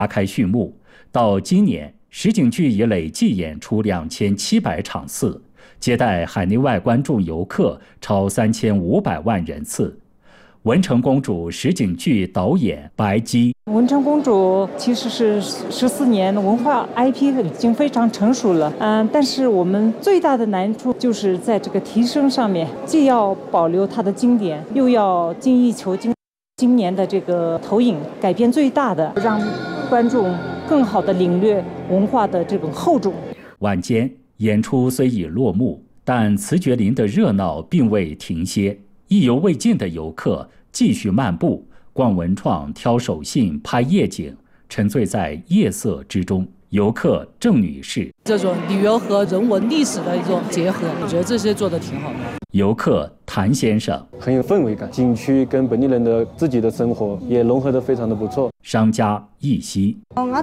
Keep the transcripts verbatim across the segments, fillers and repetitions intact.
拉开序幕。到今年，实景剧已累计演出两千七百场次，接待海内外观众游客超三千五百万人次。文成公主实景剧导演白姬， 文成公主其实是十四年文化 I P 已经非常成熟了，嗯，但是我们最大的难处就是在这个提升上面，既要保留它的经典，又要精益求精。今年的这个投影改变最大的，让观众更好地领略文化的这种厚重。 晚间演出虽已落幕，但慈觉林的热闹并未停歇。意犹未尽的游客继续漫步、逛文创、挑手信、拍夜景，沉醉在夜色之中。游客郑女士， 这种旅游和人文历史的一种结合，我觉得这些做得挺好的。 游客谭先生， 很有氛围感，景区跟本地人的自己的生活也融合得非常的不错。 商家易希，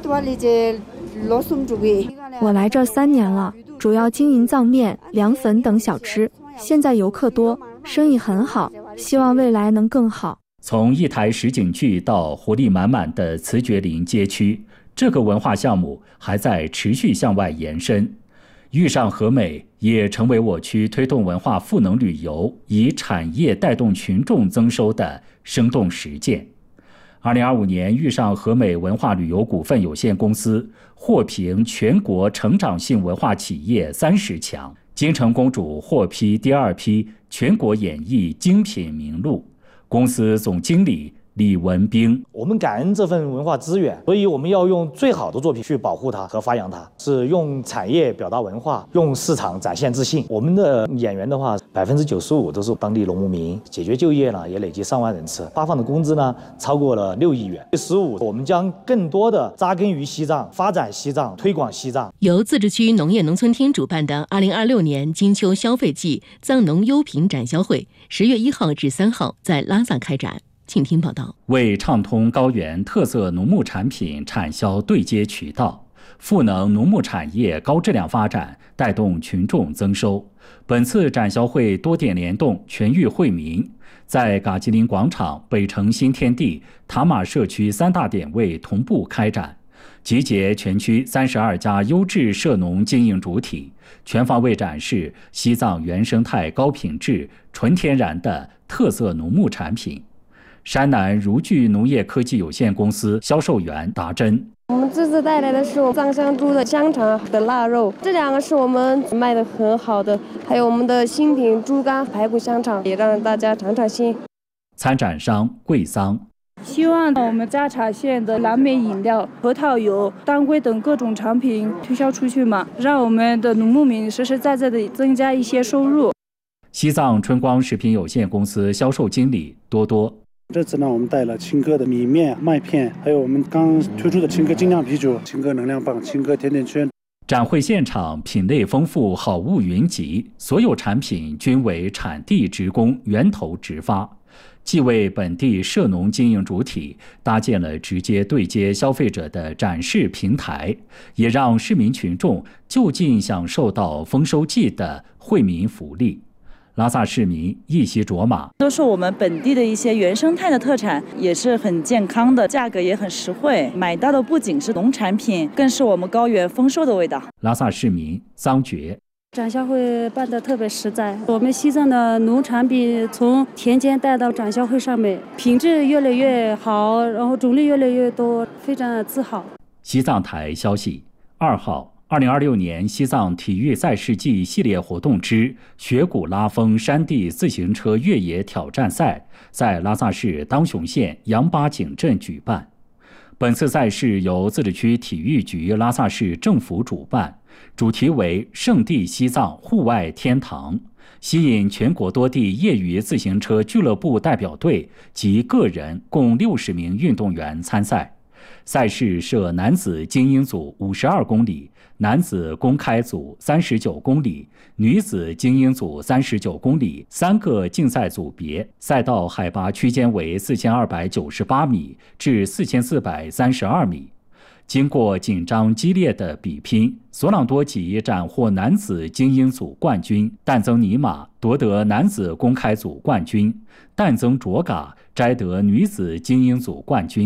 我来这三年了，主要经营藏面、凉粉等小吃，现在游客多，生意很好，希望未来能更好。 从一台实景剧到活力满满的慈觉林街区，这个文化项目还在持续向外延伸。遇上和美也成为我区推动文化赋能旅游、以产业带动群众增收的生动实践。二零二五年，遇上和美文化旅游股份有限公司获评全国成长性文化企业三十强，京城公主获批第二批全国演艺精品名录。公司总经理李文兵， 我们感恩这份文化资源，所以我们要用最好的作品去保护它和发扬它，是用产业表达文化，用市场展现自信。我们的演员的话，百分之九十五都是当地农牧民，解决就业呢也累计上万人次，发放的工资呢超过了六亿元。十五，我们将更多的扎根于西藏，发展西藏，推广西藏。 由自治区农业农村厅主办的二零二六年金秋消费季藏农优品展销会，十月一号至三号在拉萨开展。请听报道。 为畅通高原特色农牧产品产销对接渠道，赋能农牧产业高质量发展，带动群众增收。本次展销会多点联动，全域惠民，在嘎吉林广场、北城新天地、塔玛社区三大点位同步开展，集结全区三十二家优质涉农经营主体，全方位展示西藏原生态高品质、纯天然的特色农牧产品。山南如聚农业科技有限公司销售员达珍， 我们这次带来的是我们藏香猪的香肠的腊肉，这两个是我们卖的很好的，还有我们的新品猪肝排骨香肠，也让大家尝尝鲜。 参展商桂桑， 希望我们扎查县的蓝莓饮料、核桃油、当归等各种产品推销出去嘛，让我们的农牧民实实在在的增加一些收入。 西藏春光食品有限公司销售经理多多， 这次呢，我们带了青稞的米面、麦片，还有我们刚推出的青稞精酿啤酒、青稞能量棒、青稞甜甜圈。 展会现场品类丰富，好物云集，所有产品均为产地直供、源头直发，既为本地涉农经营主体搭建了直接对接消费者的展示平台，也让市民群众就近享受到丰收季的惠民福利。拉萨市民一席卓玛， 都是我们本地的一些原生态的特产，也是很健康的，价格也很实惠，买到的不仅是农产品，更是我们高原丰收的味道。 拉萨市民桑觉， 展销会办得特别实在，我们西藏的农产品从田间带到展销会上面，品质越来越好，然后种类越来越多，非常的自豪。 西藏台消息，二号二零二六年西藏体育赛事季系列活动之雪谷拉风山地自行车越野挑战赛在拉萨市当雄县杨巴井镇举办。本次赛事由自治区体育局拉萨市政府主办，主题为圣地西藏户外天堂，吸引全国多地业余自行车俱乐部代表队及个人共六十名运动员参赛。赛事设男子精英组五十二公里，男子公开组三十九公里，女子精英组三十九公里，三个竞赛组别，赛道海拔区间为四千二百九十八米至四千四百三十二米。经过紧张激烈的比拼，索朗多吉斩获男子精英组冠军，但增尼玛夺得男子公开组冠军，但增卓嘎摘得女子精英组冠军，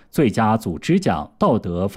最佳组织奖、道德